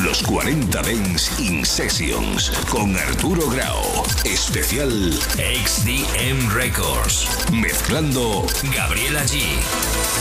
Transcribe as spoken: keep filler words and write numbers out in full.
Los cuarenta Dance In Sessions con Arturo Grau. Especial X D M Records. Mezclando Gabriela G.